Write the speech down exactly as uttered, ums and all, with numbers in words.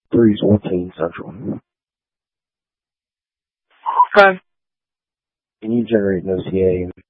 Three's fourteen Central. Okay. Can you generate an O C A